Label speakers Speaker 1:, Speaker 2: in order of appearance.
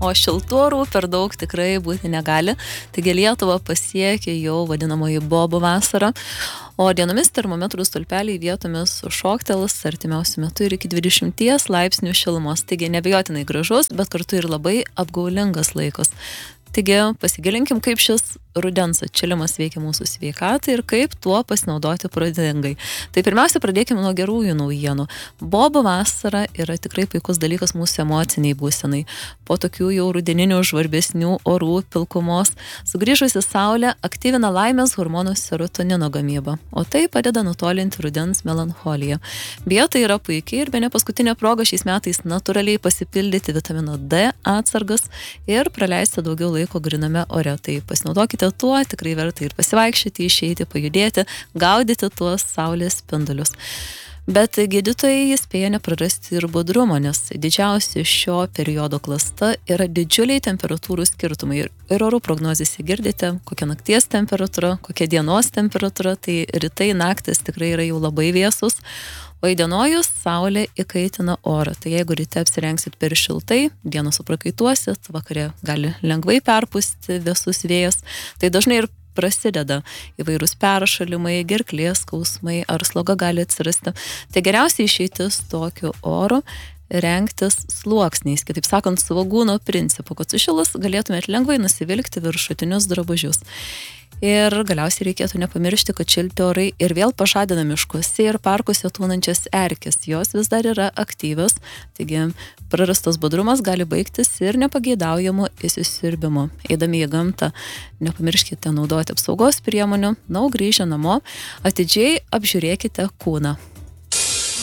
Speaker 1: o šiltų orų per daug tikrai būti negali. Taigi Lietuvą pasiekė jau vadinamoji bobų vasara, o dienomis termometrų stulpeliai vietomis šoktels artimiausiu metu ir iki 20 laipsnių šilumos. Taigi nebejotinai gražus, bet kartu ir labai apgaulingas laikas. Taigi pasigilinkim, kaip šis rudens atšilimas veikia mūsų sveikatą ir kaip tuo pasinaudoti protingai. Tai pirmiausia, pradėkime nuo gerųjų naujienų. Bobų vasara yra tikrai puikus dalykas mūsų emociniai būsenai. Po tokių jau rudeninių žvarbesnių orų, pilkumos, sugrįžusi saulė aktyvina laimės hormonų serotonino gamybą, o tai padeda nutolinti rudens melancholiją. Beje, tai yra puikiai ir bene paskutinė proga šiais metais natūraliai pasipildyti vitamino D atsargas ir praleisti daugiau laiko griname ore. Tai pasinaudokite tuo, tikrai verta ir pasivaikščioti, išeiti, pajudėti, gaudyti tuos saulės spindulius. Bet gydytojai įspėja neprarasti ir budrumo, nes didžiausia šio periodo klasta yra didžiuliai temperatūrų skirtumai. Ir orų prognozėse girdite, kokia nakties temperatūra, kokia dienos temperatūra, tai rytai naktis tikrai yra jau labai vėsus. O įdienojus saulė įkaitina orą. Tai jeigu ryte apsirengsit per šiltai, dieną suprakaituosit, vakare gali lengvai perpūsti vėsus vėjas. Tai dažnai ir prasideda įvairūs peršalimai, gerklės skausmai ar sloga gali atsirasti. Tai geriausiai išeitis tokiu oru rengtis sluoksniais, kitaip sakant, svogūno principu, kad sušilus galėtumėt lengvai nusivilkti viršutinius drabužius. Ir galiausiai reikėtų nepamiršti, kad šilti orai ir vėl pažadina miškuose ir parkuose tūnančias erkes. Jos vis dar yra aktyvios, taigi prarastas budrumas gali baigtis ir nepageidaujamu įsisiurbimu. Eidami į gamtą, nepamirškite naudoti apsaugos priemonių, grįžę namo, atidžiai apžiūrėkite kūną.